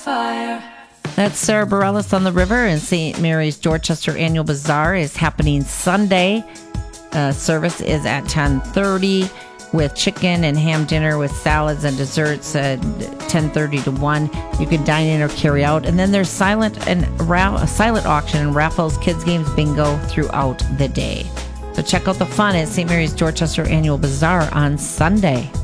That's Sarah Bareilles on the River, and St. Mary's Dorchester Annual Bazaar is happening Sunday. Service is at 10:30 with chicken and ham dinner with salads and desserts at 10:30 to 1. You can dine in or carry out. And then there's silent auction and raffles, kids games, bingo throughout the day. So check out the fun at St. Mary's Dorchester Annual Bazaar on Sunday.